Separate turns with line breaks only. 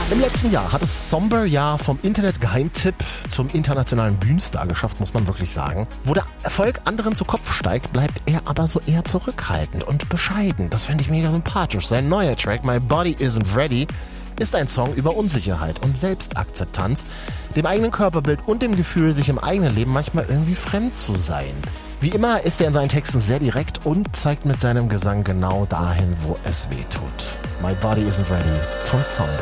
Im letzten Jahr hat es Somber ja vom Internet-Geheimtipp zum internationalen Bühnenstar geschafft, muss man wirklich sagen. Wo der Erfolg anderen zu Kopf steigt, bleibt er aber so eher zurückhaltend und bescheiden. Das finde ich mega sympathisch. Sein neuer Track, My Body Isn't Ready, ist ein Song über Unsicherheit und Selbstakzeptanz, dem eigenen Körperbild und dem Gefühl, sich im eigenen Leben manchmal irgendwie fremd zu sein. Wie immer ist er in seinen Texten sehr direkt und zeigt mit seinem Gesang genau dahin, wo es weh tut. My Body Isn't Ready von Somber.